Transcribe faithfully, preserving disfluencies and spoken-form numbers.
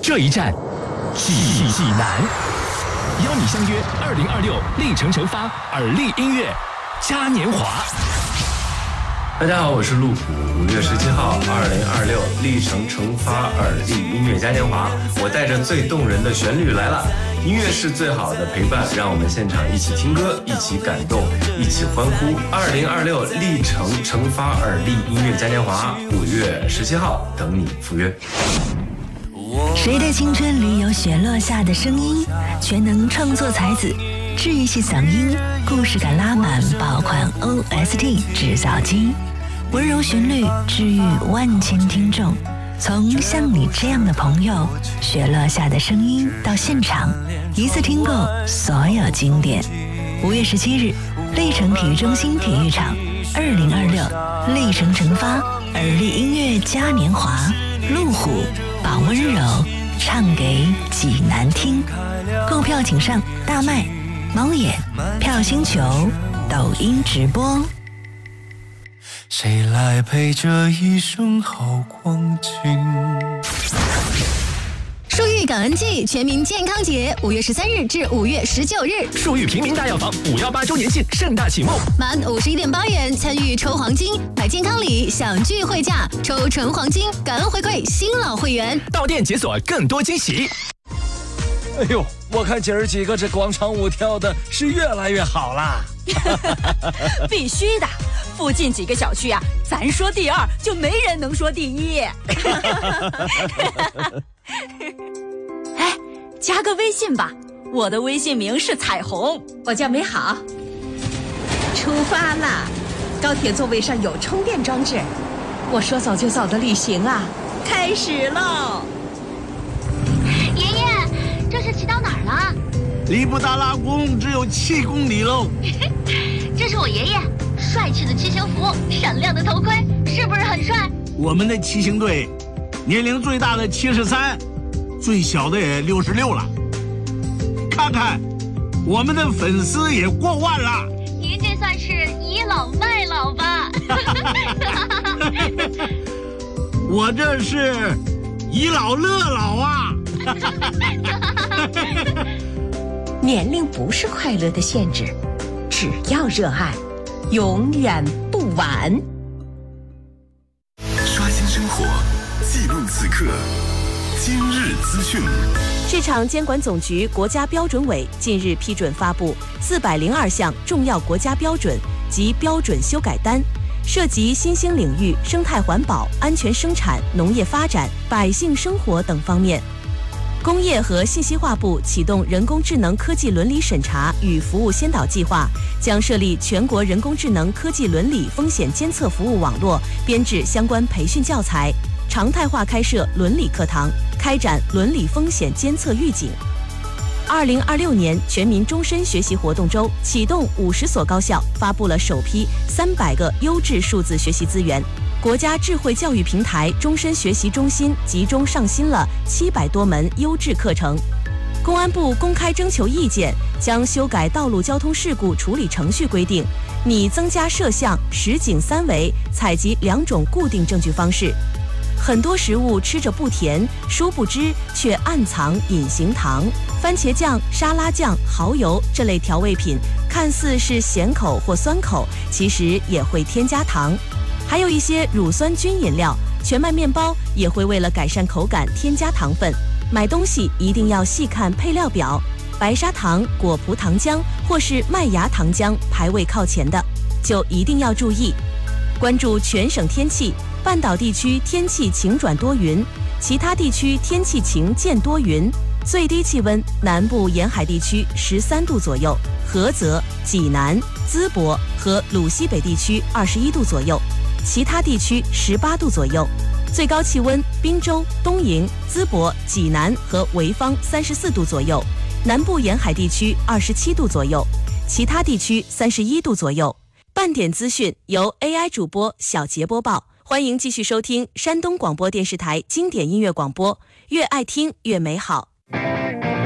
这一站，济济南，邀你相约二零二六历程成发耳力音乐嘉年华。 大家好，我是路虎。五月十七号，二零二六历程成发耳力音乐嘉年华，我带着最动人的旋律来了。音乐是最好的陪伴，让我们现场一起听歌，一起感动，一起欢呼。二零二六历程成发耳力音乐嘉年华，五月十七号等你赴约。 谁的青春里有雪落下的声音？全能创作才子，治愈系嗓音，故事感拉满，爆款 O S T 制造机，温柔旋律治愈万千听众。从像你这样的朋友，雪落下的声音到现场，一次听够所有经典。五月十七日，历城体育中心体育场，二零二六历程成发耳力音乐嘉年华，路虎把温柔唱给济南听。购票请上大麦、猫眼、票星球、抖音直播。 谁来陪这一生好光景？ 树玉感恩季全民健康节，五月十三日至五月十九日， 树玉平民大药房五幺八周年庆盛大启幕， 满五十一点八元参与抽黄金，买健康礼享聚会价，抽纯黄金，感恩回馈新老会员， 到店解锁更多惊喜。 哎呦，我看姐儿几个这广场舞跳的是越来越好啦！ 必须的，附近几个小区啊，咱说第二就没人能说第一。哎，加个微信吧，我的微信名是彩虹， 我叫美好。出发啦！高铁座位上有充电装置，我说走就走的旅行啊，开始喽！ 爷爷，这是骑到哪儿了？ 离布达拉宫只有七公里喽。 这是我爷爷，帅气的骑行服，闪亮的头盔，是不是很帅？ 我们的骑行队，年龄最大的七十三，最小的也六十六了。看看，我们的粉丝也过万了。 您这算是倚老卖老吧？ 我这是倚老乐老啊！ 年龄不是快乐的限制，只要热爱，永远不晚。 刷新生活，记录此刻，今日资讯。 市场监管总局国家标准委近日批准发布四百零二项重要国家标准及标准修改单，涉及新兴领域生态环保、安全生产、农业发展、百姓生活等方面。工业和信息化部启动人工智能科技伦理审查与服务先导计划，将设立全国人工智能科技伦理风险监测服务网络，编制相关培训教材，常态化开设伦理课堂，开展伦理风险监测预警。二零二六年全民终身学习活动周启动，五十所高校发布了首批三百个优质数字学习资源。国家智慧教育平台终身学习中心集中上新了七百多门优质课程。公安部公开征求意见，将修改道路交通事故处理程序规定，拟增加摄像、实景三维采集两种固定证据方式。很多食物吃着不甜，殊不知却暗藏隐形糖。番茄酱、沙拉酱、蚝油这类调味品看似是咸口或酸口，其实也会添加糖。还有一些乳酸菌饮料、全麦面包也会为了改善口感添加糖分。买东西一定要细看配料表，白砂糖、果葡糖浆或是麦芽糖浆排位靠前的，就一定要注意。关注全省天气，半岛地区天气晴转多云，其他地区天气晴见多云。最低气温，南部沿海地区十三度左右，菏泽、济南、淄博和鲁西北地区二十一度左右，其他地区十八度左右。最高气温，滨州、东营、淄博、济南和潍坊三十四度左右，南部沿海地区二十七度左右，其他地区三十一度左右。半点资讯由 A I 主播小杰播报，欢迎继续收听山东广播电视台经典音乐广播，越爱听越美好。